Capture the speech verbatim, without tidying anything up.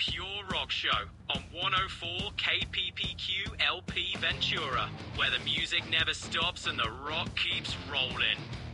Pure Rock Show on one oh four K P P Q L P Ventura, where the music never stops and the rock keeps rolling.